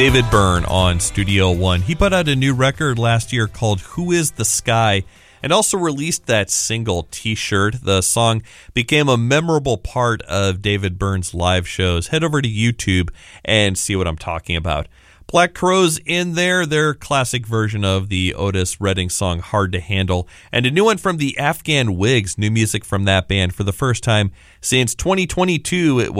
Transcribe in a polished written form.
David Byrne on Studio One. He put out a new record last year called Who Is the Sky, and also released that single T-shirt. The song became a memorable part of David Byrne's live shows. Head over to YouTube and see what I'm talking about. Black Crowes in there, their classic version of the Otis Redding song Hard to Handle, and a new one from the Afghan Wigs, new music from that band for the first time since 2022. It